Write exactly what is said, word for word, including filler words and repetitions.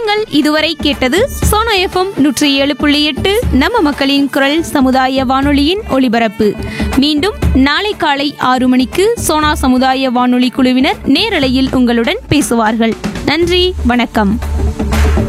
நீங்கள் இதுவரை கேட்டது சோனா எஃப்எம் நூற்றி ஏழு புள்ளி எட்டு நம்ம மக்களின் குரல் சமுதாய வானொலியின் ஒலிபரப்பு. மீண்டும் நாளை காலை ஆறு மணிக்கு சோனா சமுதாய வானொலி குழுவினர் நேரலையில் உங்களுடன் பேசுவார்கள். நன்றி, வணக்கம்.